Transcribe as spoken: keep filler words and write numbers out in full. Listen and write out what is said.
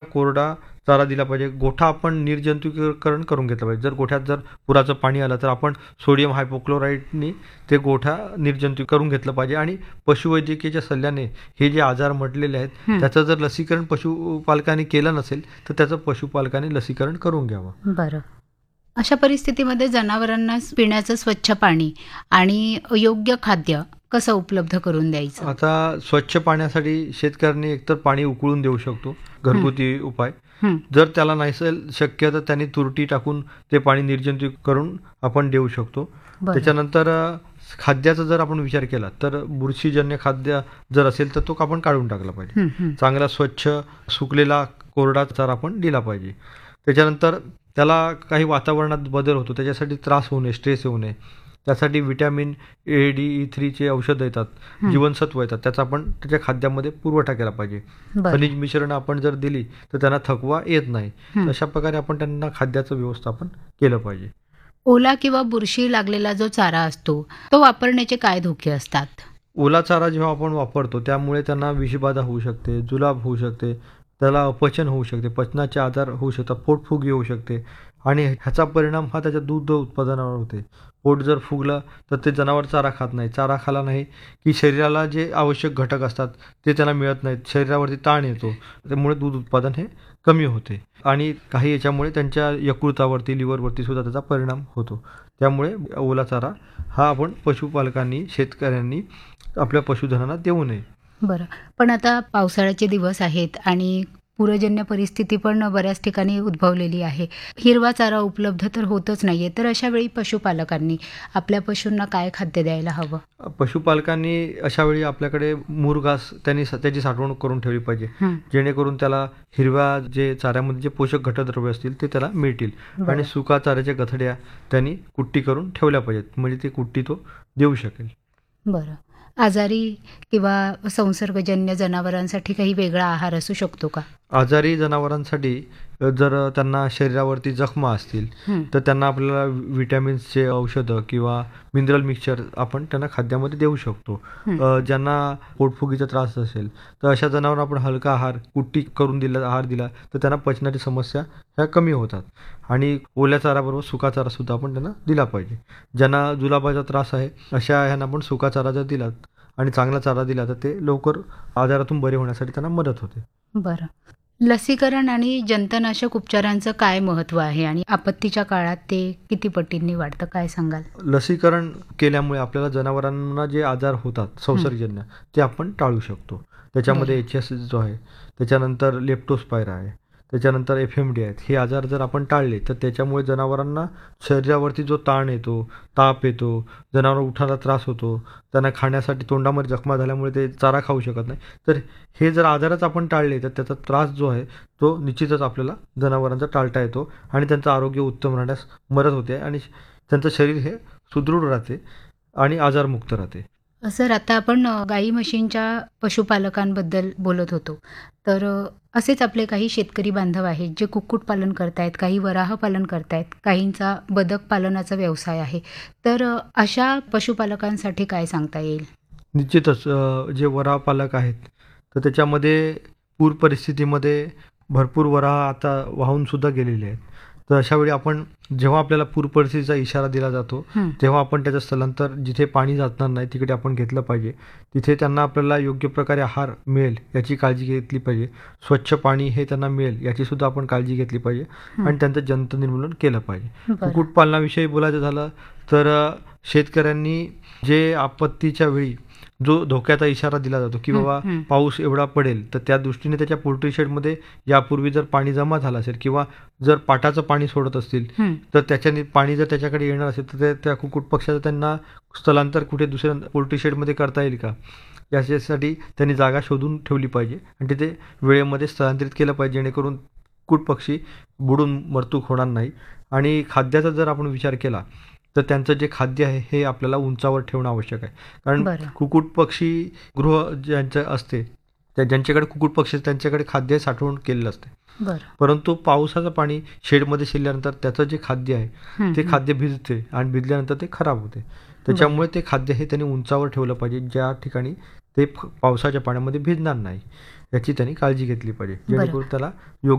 कोरडा चारा दिला पाहिजे. गोठा आपण निर्जंतुकीकरण करून घेतलं पाहिजे. जर गोठ्यात जर पुराचं पाणी आलं तर आपण सोडियम हायपोक्लोराईटनी ते गोठा निर्जंतुक करून घेतलं पाहिजे. आणि पशुवैद्यकीयच्या सल्ल्याने हे जे आजार म्हटलेले आहेत त्याचं जर लसीकरण पशुपालकांनी केलं नसेल तर त्याचं पशुपालकांनी लसीकरण करून घ्यावं. बरं. अशा परिस्थितीमध्ये जनावरांना पिण्याचं स्वच्छ पाणी आणि योग्य खाद्य कसं उपलब्ध करून द्यायचं? आता स्वच्छ पाण्यासाठी शेतकऱ्यांनी एकतर पाणी उकळून देऊ शकतो, घरगुती उपाय. जर त्याला नसेल शक्य तर त्यांनी तुरटी टाकून ते पाणी निर्जंतुक करून आपण देऊ शकतो. त्याच्यानंतर खाद्याचा जर आपण विचार केला तर बुरशीजन्य खाद्य जर असेल तर तो आपण काढून टाकला पाहिजे. चांगला स्वच्छ सुकलेला कोरडा चारा आपण दिला पाहिजे. त्याच्यानंतर त्याला काही वातावरणात बदल होतो त्याच्यासाठी त्रास होऊ नये, स्ट्रेस येऊ नये, त्यासाठी विटॅमिन ए डी ई थ्रीचे औषधं येतात, जीवनसत्व येतात, त्याचा आपण त्याच्या खाद्यामध्ये पुरवठा केला पाहिजे. खनिज मिश्रण आपण जर दिली तर त्यांना थकवा येत नाही. अशा प्रकारे आपण त्यांना खाद्याचं व्यवस्थापन केलं पाहिजे. ओला किंवा बुरशी लागलेला जो चारा असतो तो वापरण्याचे काय धोके असतात? ओला चारा जेव्हा आपण वापरतो त्यामुळे त्यांना विषबाधा होऊ शकते, जुलाब होऊ शकते, त्याला अपचन होऊ शकते, पचनाचे आजार होऊ शकतात, पोटफुगी होऊ शकते आणि ह्याचा परिणाम हा त्याच्या दूध उत्पादनावर होते. पोट जर फुगलं तर ते जनावर चारा खात नाही, चारा खाला नाही की शरीराला जे आवश्यक घटक असतात ते त्यांना मिळत नाहीत, शरीरावरती ताण येतो, त्यामुळे दूध उत्पादन हे कमी होते आणि काही याच्यामुळे त्यांच्या यकृतावरती, लिव्हरवरती सुद्धा त्याचा परिणाम होतो. त्यामुळे ओला चारा हा आपण पशुपालकांनी, शेतकऱ्यांनी आपल्या पशुधनांना देऊ नये. बरं. पण आता पावसाळ्याचे दिवस आहेत आणि पूरजन्य परिस्थिती पण बऱ्याच ठिकाणी उद्भवलेली आहे. हिरवा चारा उपलब्ध तर होतच नाहीये, तर अशा वेळी पशुपालकांनी आपल्या पशूंना काय खाद्य द्यायला हवं? पशुपालकांनी अशा वेळी आपल्याकडे मुरघास त्यांनी त्याची साठवणूक करून ठेवली पाहिजे, जेणेकरून त्याला हिरव्या जे चाऱ्यामध्ये जे पोषक घटकद्रव्य असतील ते त्याला मिळतील. आणि सुका चाऱ्याच्या गथड्या त्यांनी कुट्टी करून ठेवल्या पाहिजेत, म्हणजे ती कुट्टी तो देऊ शकेल. बरं. आजारी किंवा संसर्गजन्य जनावरांसाठी काही वेगळा आहार असू शकतो का? आजारी जनावरांसाठी जर त्यांना शरीरावरती जखमा असतील तर त्यांना आपल्याला विटॅमिन्सचे औषधं किंवा मिनरल मिक्सचर आपण त्यांना खाद्यामध्ये देऊ शकतो. ज्यांना पोटफुगीचा त्रास असेल तर अशा जनावरांना आपण हलका आहार, कुट्टी करून दिला आहार दिला तर त्यांना पचनाची समस्या ह्या कमी होतात. आणि ओल्या चाऱ्याबरोबर सुका चारा सुद्धा आपण त्यांना दिला पाहिजे. ज्यांना जुलाबाचा त्रास आहे अशा ह्यांना आपण सुका चारा जर दिला आणि चांगला चारा दिला तर ते लवकर आजारातून बरे होण्यासाठी त्यांना मदत होते. बरं. लसीकरण आणि जंतनाशक उपचारांचं काय महत्त्व आहे आणि आपत्तीच्या काळात ते किती पटींनी वाढतं, काय सांगाल? लसीकरण केल्यामुळे आपल्याला जनावरांना जे आजार होतात संसर्गजन्य ते आपण टाळू शकतो. त्याच्यामध्ये एच एस जो आहे, त्याच्यानंतर लेप्टोस्पायरा आहे, त्याच्यानंतर एफ एम डी आहेत. हे आजार जर आपण टाळले तर त्याच्यामुळे जनावरांना शरीरावरती जो ताण येतो, ताप येतो, जनावर उठायला त्रास होतो, त्यांना खाण्यासाठी तोंडामध्ये जखमा झाल्यामुळे ते चारा खाऊ शकत नाही, तर हे जर आजारच आपण टाळले तर त्याचा त्रास जो आहे तो निश्चितच आपल्याला जनावरांचा टाळता येतो आणि त्यांचं आरोग्य उत्तम राहण्यास मदत होते आणि त्यांचं शरीर हे सुदृढ राहते आणि आजारमुक्त राहते. सर, आता आपण गाई म्हशींच्या पशुपालकांबद्दल बोलत होतो, तर असेच आपले काही शेतकरी बांधव आहेत जे कुक्कुटपालन करतायत, काही वराह पालन करतायत, काहींचा बदक पालनाचा व्यवसाय आहे, तर अशा पशुपालकांसाठी काय सांगता येईल? निश्चितच जे वराह पालक आहेत तर त्याच्यामध्ये पूर परिस्थितीमध्ये भरपूर वराह आता वाहून सुद्धा गेलेले आहेत. तर अशा वेळी आपण जेव्हा आपल्याला पूर परिस्थितीचा इशारा दिला जातो तेव्हा आपण त्याचं स्थलांतर जिथे पाणी जाणार नाही तिकडे आपण घेतलं पाहिजे. तिथे त्यांना आपल्याला योग्य प्रकारे आहार मिळेल याची काळजी घेतली पाहिजे, स्वच्छ पाणी हे त्यांना मिळेल याची सुद्धा आपण काळजी घेतली पाहिजे आणि त्यांचं जंत निर्मूलन केलं पाहिजे. कुक्कुटपालनाविषयी बोलायचं झालं तर शेतकऱ्यांनी जे आपत्तीच्या वेळी जो धोक्याचा इशारा दिला जातो की बाबा पाऊस एवढा पडेल तर त्या दृष्टीने त्याच्या पोल्ट्री शेडमध्ये यापूर्वी जर पाणी जमा झालं असेल किंवा जर पाटाचं पाणी सोडत असतील तर त्याच्याने पाणी जर त्याच्याकडे येणार असेल तर त्या कुक्कुट पक्षाचं त्यांना स्थलांतर कुठे दुसऱ्या पोल्ट्री शेडमध्ये करता येईल का याच्यासाठी त्यांनी जागा शोधून ठेवली पाहिजे आणि तिथे वेळेमध्ये स्थलांतरित केलं पाहिजे, जेणेकरून कुक्कुट पक्षी बुडून मृत्यू होणार नाही. आणि खाद्याचा जर आपण विचार केला तर त्यांचं जे खाद्य आहे हे आपल्याला उंचावर ठेवणं आवश्यक आहे, कारण कुक्कुट पक्षी गृह ज्यांचं असते त्या ज्यांच्याकडे कुक्कुट पक्षी त्यांच्याकडे खाद्य साठवून केलेलं असते, परंतु पावसाचं पाणी शेडमध्ये शिरल्यानंतर त्याचं जे खाद्य आहे ते खाद्य भिजते आणि भिजल्यानंतर ते खराब होते. त्याच्यामुळे ते खाद्य हे त्यांनी उंचावर ठेवलं पाहिजे, ज्या ठिकाणी ते पावसाच्या पाण्यामध्ये भिजणार नाही याची त्यांनी काळजी घेतली पाहिजे, जेणेकरून त्याला योग्य